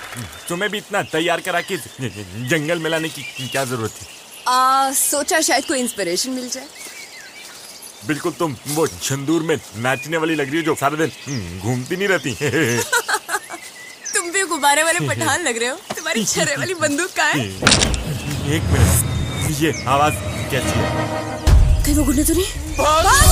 तुम्हें भी इतना तैयार करा के जंगल में लाने की क्या जरूरत थी? सोचा शायद कोई इंस्पिरेशन मिल जाए। बिल्कुल, तुम वो छंदूर में नाचने वाली लग रही हो जो सारे दिन घूमती नहीं रहती। तुम भी गुब्बारे वाले पठान लग रहे हो। तुम्हारी छर्रे वाली बंदूक कहाँ है? एक मिनट, ये आवाज कैसी है? कहीं वो गुंडे तो नहीं?